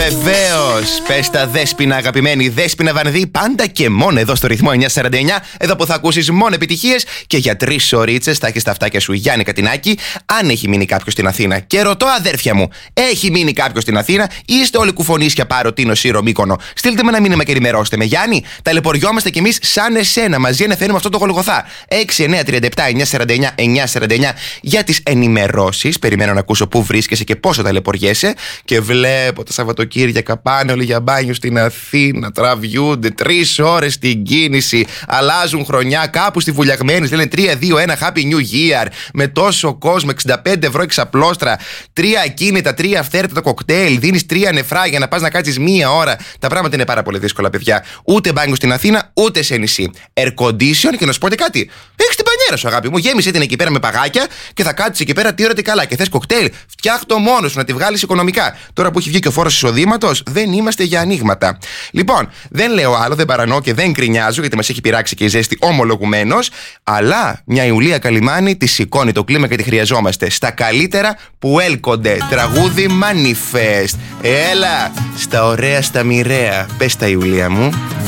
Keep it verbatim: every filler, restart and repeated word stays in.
Βεβαίως. Πες τα Δέσποινα, αγαπημένη Δέσποινα Βανδύ, πάντα και μόνο εδώ στο ρυθμό εννιακόσια σαράντα εννιά. Εδώ που θα ακούσεις μόνο επιτυχίες και για τρεις ωρίτσες θα έχεις τα αυτάκια σου Γιάννη Κατινάκη. Αν έχει μείνει κάποιος στην Αθήνα. Και ρωτώ, αδέρφια μου, έχει μείνει κάποιος στην Αθήνα ή είστε όλοι κουφονίσια Πάρο, Τίνο, Σύρο, Μύκονο? Στείλτε με ένα μήνυμα και ενημερώστε με, Γιάννη. Ταλαιπωριόμαστε κι εμείς σαν εσένα. Μαζί ανεφέρουμε αυτό το Γολγοθά. έξι εννιά τρία επτά εννιακόσια σαράντα εννιά εννιακόσια σαράντα εννιά για τις ενημερώσεις. Περιμένω να ακούσω πού βρίσκεσαι και πόσο ταλαιπωριέσαι. Και βλέπω τα Σαββατοκύριακα πάνε όλοι για μπάνιο στην Αθήνα. Τραβιούνται τρεις ώρες στην κίνηση. Αλλάζουν χρονιά κάπου στη Βουλιαγμένη. Λένε τρία δύο ένα Happy New Year. Με τόσο κόσμο, εξήντα πέντε ευρώ εξαπλώστρα. Τρία ακίνητα, τρία αυθαίρετα το κοκτέιλ. Δίνεις τρία νεφρά για να πας να κάτσεις μία ώρα. Τα πράγματα είναι πάρα πολύ δύσκολα, παιδιά. Ούτε μπάνιο στην Αθήνα, ούτε σε νησί. Air condition και να σου πω κάτι. Έχεις την πανιέρα σου, αγάπη μου. Γέμισε την εκεί πέρα με παγάκια και θα κάτσεις εκεί πέρα τι ώρα τι καλά. Και θες κοκτέιλ, φτιάχτω μόνος σου να τη βγάλεις οικονομικά. Τώρα που έχει βγει και ο φόρος εισοδήματος, δεν είμαστε για ανοίγματα. Λοιπόν, δεν λέω άλλο, δεν παρανοώ και δεν κρινιάζω, γιατί μας έχει πειράξει και η ζέστη ομολογουμένως. Αλλά μια Ιουλία Καλιμάνη τη σηκώνει το κλίμα και τη χρειαζόμαστε. Στα καλύτερα που έλκονται. Τραγούδι Manifest. Έλα, στα ωραία, στα μοιραία. Πες τα, Ιουλία μου.